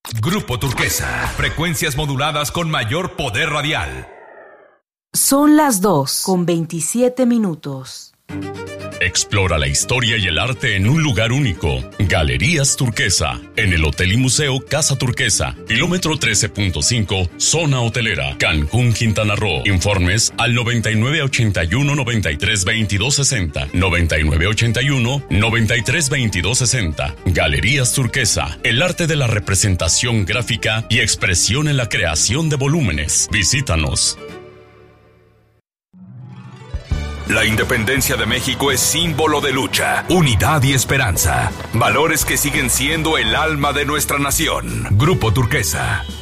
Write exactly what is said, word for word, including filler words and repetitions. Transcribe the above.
Grupo Turquesa, frecuencias moduladas con mayor poder radial. Son las dos con veintisiete minutos. Explora la historia y el arte en un lugar único. Galerías Turquesa, en el Hotel y Museo Casa Turquesa, kilómetro trece punto cinco, zona hotelera, Cancún, Quintana Roo. Informes al noventa y nueve ochenta y uno noventa y tres veintidós sesenta, noventa y nueve ochenta y uno noventa y tres veintidós sesenta. Galerías Turquesa, el arte de la representación gráfica y expresión en la creación de volúmenes. Visítanos. La independencia de México es símbolo de lucha, unidad y esperanza. Valores que siguen siendo el alma de nuestra nación. Grupo Turquesa.